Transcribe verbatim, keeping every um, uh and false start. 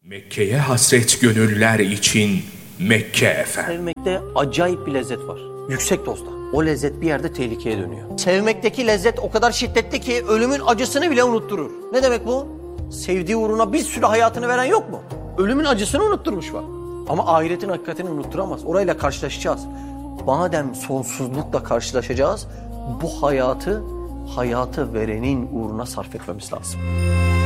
Mekke'ye hasret gönüller için Mekke efendim. Sevmekte acayip bir lezzet var. Yüksek dozda. O lezzet bir yerde tehlikeye dönüyor. Sevmekteki lezzet o kadar şiddetli ki ölümün acısını bile unutturur. Ne demek bu? Sevdiği uğruna bir sürü hayatını veren yok mu? Ölümün acısını unutturmuş bak. Ama ahiretin hakikatini unutturamaz. Orayla karşılaşacağız. Madem sonsuzlukla karşılaşacağız, bu hayatı hayatı verenin uğruna sarf etmemiz lazım.